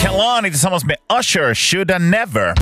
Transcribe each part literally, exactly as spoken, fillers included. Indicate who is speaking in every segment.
Speaker 1: Kehlani tillsammans med Usher, Should I Never.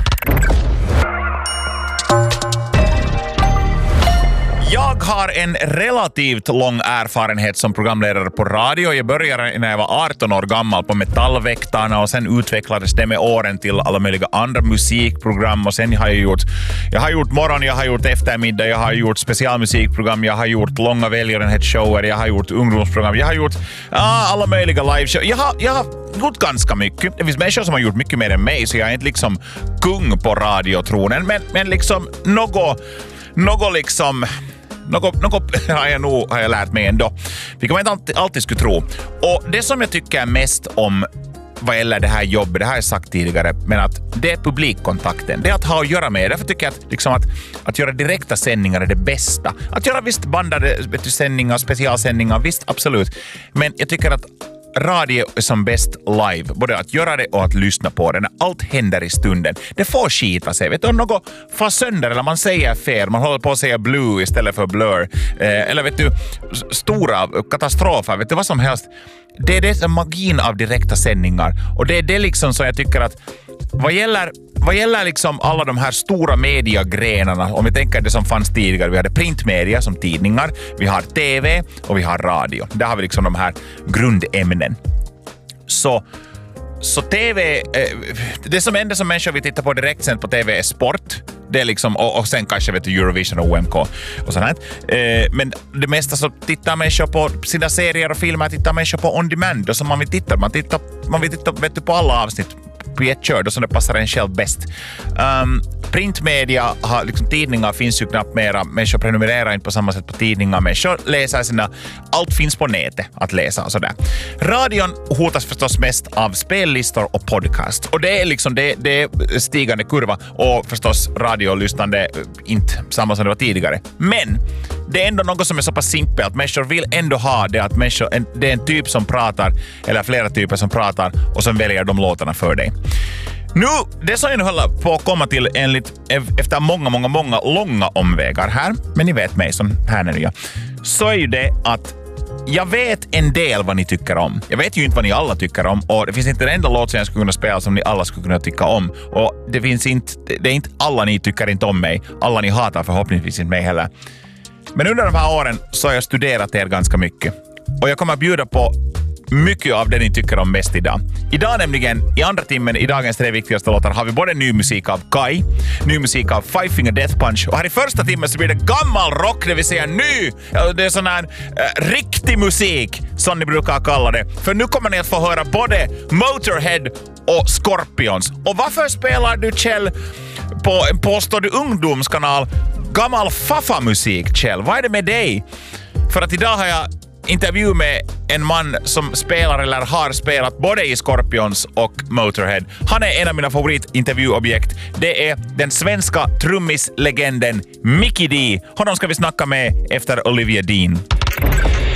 Speaker 1: Jag har en relativt lång erfarenhet som programledare på radio. Jag började när jag var arton år gammal på Metallväktarna och sen utvecklades det med åren till alla möjliga andra musikprogram och sen har jag gjort jag har gjort morgon, jag har gjort eftermiddag, jag har gjort specialmusikprogram, jag har gjort långa välgörenhetsshower, jag har gjort ungdomsprogram, jag har gjort ah, alla möjliga liveshow. Jag har, jag har gjort ganska mycket. Det finns människor som har gjort mycket mer än mig så jag är inte liksom kung på radiotronen men, men liksom något, något liksom Något, något har jag nog har jag lärt mig ändå. Vi kan inte alltid, alltid skulle tro. Och det som jag tycker mest om vad gäller det här jobbet, det har jag sagt tidigare, men att det är publikkontakten. Det är att ha att göra med. Därför tycker jag att, liksom att, att göra direkta sändningar är det bästa. Att göra visst bandade sändningar, specialsändningar, visst absolut. Men jag tycker att radio är som bäst live. Både att göra det och att lyssna på det. När allt händer i stunden. Det får skita sig. Vet du, om något far sönder eller man säger fel. Man håller på att säga blue istället för blur. Eh, eller vet du, stora katastrofer. Vet du, vad som helst. Det är det magin av direkta sändningar. Och det är det liksom som jag tycker att vad gäller Vad gäller liksom alla de här stora mediagrenarna, om vi tänker det som fanns tidigare, vi hade printmedia som tidningar, vi har tv och vi har radio. Där har vi liksom de här grundämnen. Så, så tv, eh, det som enda som människor vill titta på direkt sen på tv är sport. Det är liksom, och, och sen kanske vet du Eurovision och O M K och sånt här. Eh, men det mesta så tittar människor på sina serier och filmer, tittar människor på on demand. Och så man vill titta, man tittar, man vill titta vet du, på alla avsnitt på ett kör, då som det passar en själv bäst. Um, printmedia, har, liksom, tidningar finns ju knappt mera. Människor prenumererar inte på samma sätt på tidningar. Människor läser sina... Allt finns på nätet att läsa och sådär. Radion hotas förstås mest av spellistor och podcast. Och det är liksom det, det är stigande kurva. Och förstås radiolyssnande inte samma som det var tidigare. Men det är ändå något som är så pass simpelt. Människor vill ändå ha det att människor, en, det är en typ som pratar eller flera typer som pratar och som väljer de låtarna för dig. Nu, det som jag nu håller på att komma till enligt, efter många, många, många långa omvägar här, men ni vet mig som här är jag, så är ju det att jag vet en del vad ni tycker om. Jag vet ju inte vad ni alla tycker om och det finns inte en enda låt som jag skulle kunna spela som ni alla skulle kunna tycka om. Och det finns inte, det är inte alla ni tycker inte om mig. Alla ni hatar förhoppningsvis inte mig heller. Men under de här åren så har jag studerat er ganska mycket. Och jag kommer att bjuda på mycket av det ni tycker om mest idag. Idag nämligen, i andra timmen, i dagens tre viktigaste låtar har vi både ny musik av Kai, ny musik av Five Finger Death Punch och här i första timmen så blir det gammal rock, det vill säga ny. Det är sån här äh, riktig musik som ni brukar kalla det. För nu kommer ni att få höra både Motorhead och Scorpions. Och varför spelar du, Kjell, på en påstådd ungdomskanal gammal faffa-musik, Kjell? Vad är det med dig? För att idag har jag intervju med en man som spelar eller har spelat både i Scorpions och Motorhead. Han är en av mina favoritintervjuobjekt. Det är den svenska trummislegenden Mikkey D. Honom ska vi snacka med efter Olivia Dean.